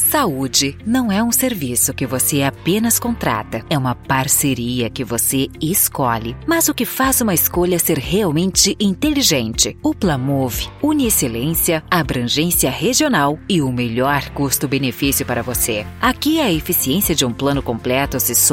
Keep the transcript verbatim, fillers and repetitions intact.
Saúde não é um serviço que você apenas contrata, é uma parceria que você escolhe. Mas o que faz uma escolha ser realmente inteligente? O Plamove une excelência, abrangência regional e o melhor custo-benefício para você. Aqui a eficiência de um plano completo se soma